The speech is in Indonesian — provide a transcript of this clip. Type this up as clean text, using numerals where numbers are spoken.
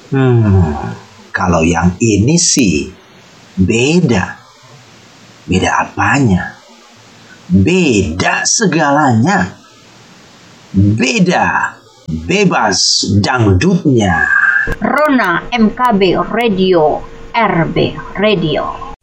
Kalau yang ini sih beda. Beda apanya? Beda segalanya. Beda. Bebas dangdutnya. Rona MKB Radio, RB Radio.